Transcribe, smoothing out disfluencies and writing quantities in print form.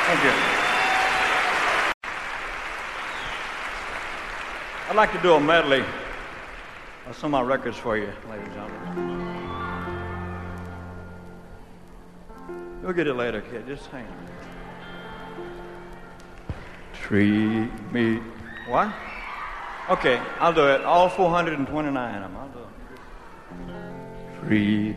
Thank you. I'd like to do a medley of some of my records for you, ladies and gentlemen. You'll get it later, kid. Just hang on. Treat me. What? Okay, I'll do it. All 429 of them. I'll do it. Treat